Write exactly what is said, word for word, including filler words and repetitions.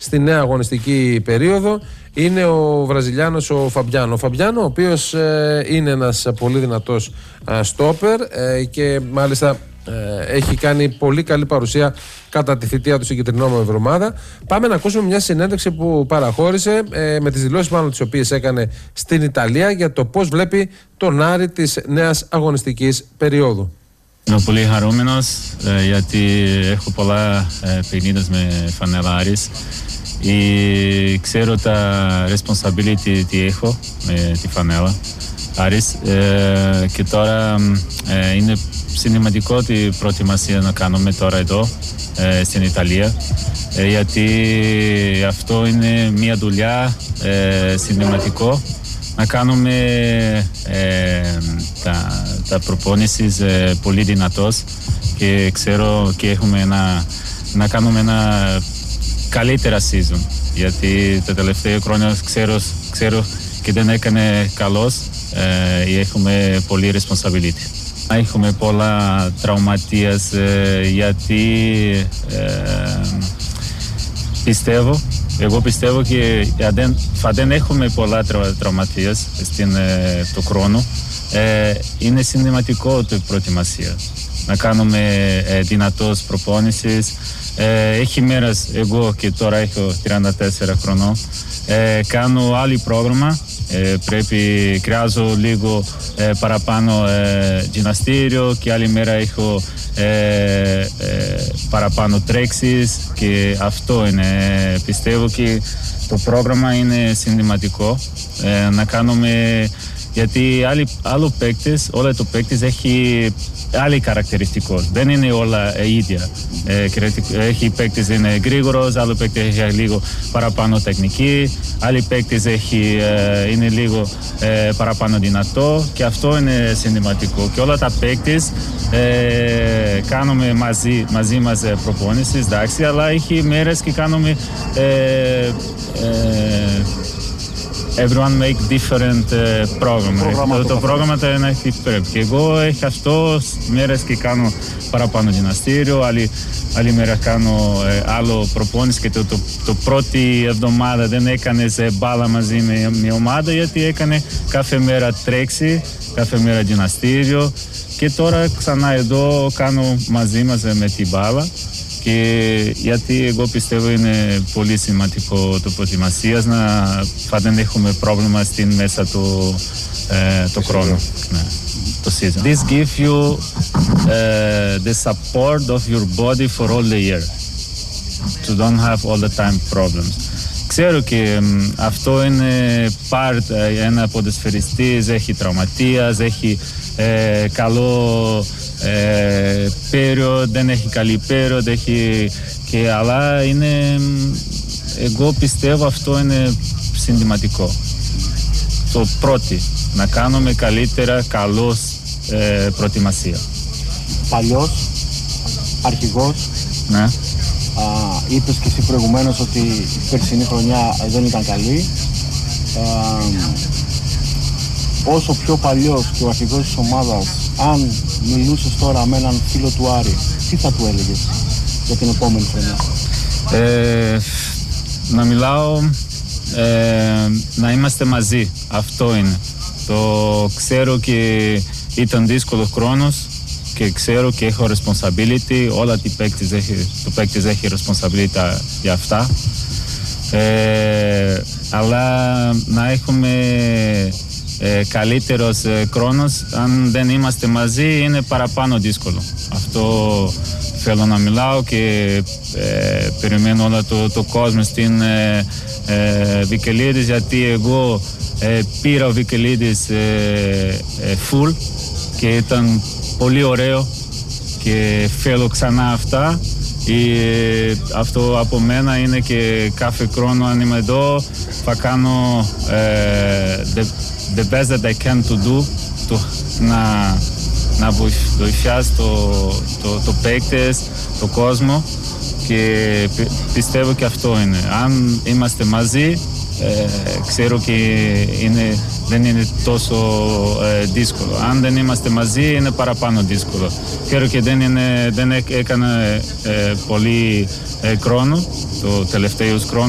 στη νέα αγωνιστική περίοδο είναι ο Βραζιλιάνος ο Φαμπιάνο. Ο Φαμπιάνο, ο οποίος ε, είναι ένας πολύ δυνατός ε, στόπερ ε, και μάλιστα ε, έχει κάνει πολύ καλή παρουσία κατά τη θητεία του στην κυτρινόμαυρη εβδομάδα. Πάμε να ακούσουμε μια συνέντευξη που παραχώρησε ε, με τις δηλώσεις πάνω τις οποίες έκανε στην Ιταλία για το πώς βλέπει τον Άρη της νέας αγωνιστικής περίοδου. Είμαι πολύ χαρούμενος ε, γιατί έχω πολλά ε, παιχνίδια με φανέλα Άρης. Και ξέρω τα responsibility τι έχω με τη φανέλα Άρης ε, και τώρα ε, είναι σημαντικό την προετοιμασία να κάνουμε τώρα εδώ ε, στην Ιταλία ε, γιατί αυτό είναι μια δουλειά ε, σημαντικό να κάνουμε ε, τα, τα προπόνησεις ε, πολύ δυνατός και ξέρω και έχουμε ένα, να κάνουμε ένα καλύτερα season, γιατί τα τελευταία χρόνια ξέρω, ξέρω και δεν έκανε καλώς ε, έχουμε πολύ responsibility. Έχουμε πολλά τραυματίες ε, γιατί ε, πιστεύω, εγώ πιστεύω και δεν, δεν έχουμε πολλά τρα, τραυματίες στην ε, το χρόνο. Ε, είναι σημαντικό το προετοιμασία, να κάνουμε ε, δυνατός προπόνησης. Ε, έχει μέρες εγώ και τώρα έχω τριάντα τέσσερα χρονών ε, κάνω άλλο πρόγραμμα ε, πρέπει χρειάζω λίγο ε, παραπάνω ε, γυμναστήριο και άλλη μέρα έχω ε, ε, παραπάνω τρέξεις και αυτό είναι πιστεύω και το πρόγραμμα είναι σημαντικό ε, να κάνουμε γιατί άλλοι, άλλο παίκτες, όλα το παίκτες έχει άλλη χαρακτηριστικό. Δεν είναι όλα ίδια. Ε, έχει παίκτες είναι γρήγορος, άλλο παίκτες έχει λίγο παραπάνω τεχνική, άλλοι παίκτες έχει, ε, είναι λίγο ε, παραπάνω δυνατό και αυτό είναι σημαντικό. Και όλα τα παίκτες ε, κάνουμε μαζί, μαζί μας προπόνησης, εντάξει, αλλά έχει μέρες και κάνουμε ε, ε, everyone make different uh, program. Το, το πρόγραμμα το είναι πρέπει. Και εγώ έχω αυτό μέρες και κάνω παραπάνω γυμναστήριο, άλλη, άλλη μέρα κάνω ε, άλλο προπόνηση και το, το, το πρώτη εβδομάδα δεν έκανες ε, μπάλα μαζί με μια ομάδα γιατί έκανε κάθε μέρα τρέξει, κάθε μέρα γυμναστήριο και τώρα ξανά εδώ κάνω μαζί μας με την μπάλα. Και γιατί εγώ πιστεύω είναι πολύ σημαντικό το προετοιμασίας να δεν έχουμε πρόβλημα στην μέσα του ε, το χρόνο, ναι, το season. This gives you uh, the support of your body for all the year. To don't have all the time problems. Ξέρω και um, αυτό είναι part, ένα ποδοσφαιριστής έχει τραυματίας, έχει ε, καλό ε, περίοδο, δεν έχει καλή περίοδο, έχει και αλλά είναι, εγώ πιστεύω αυτό είναι σημαντικό. Το πρώτο, να κάνουμε καλύτερα καλώς ε, προετοιμασία. Παλιός, αρχηγός. Ναι. Α, είπες και εσύ προηγουμένως ότι η περσινή χρονιά δεν ήταν καλή. Α, όσο πιο παλιός και ο αρχηγός της ομάδας, αν μιλούσες τώρα με έναν φίλο του Άρη, τι θα του έλεγες για την επόμενη χρονιά? Ε, να μιλάω, ε, να είμαστε μαζί, αυτό είναι. Το ξέρω και ήταν δύσκολο χρόνος και ξέρω και έχω responsibility, όλα οι παίκτες έχει, το παίκτες έχει responsibility για αυτά. Ε, αλλά να έχουμε ε, καλύτερος ε, χρόνος, αν δεν είμαστε μαζί είναι παραπάνω δύσκολο. Αυτό θέλω να μιλάω και ε, περιμένω όλο το, το κόσμο στην ε, ε, Βικελίδης, γιατί εγώ ε, πήρα ο Βικελίδης ε, ε, full και ήταν πολύ ωραίο και θέλω ξανά αυτά. Και αυτό από μένα είναι και κάθε χρόνο αν είμαι εδώ θα κάνω ε, the, the best that I can to do to, να, να βοηθιάσω το, το, το παίκτες, το κόσμο και πιστεύω και αυτό είναι. Αν είμαστε μαζί ε, ξέρω και είναι, δεν είναι τόσο ε, δύσκολο. Αν δεν είμαστε μαζί είναι παραπάνω δύσκολο. Ξέρω και δεν, είναι, δεν έκανα ε, πολύ ε, χρόνο, το τελευταίο χρόνο.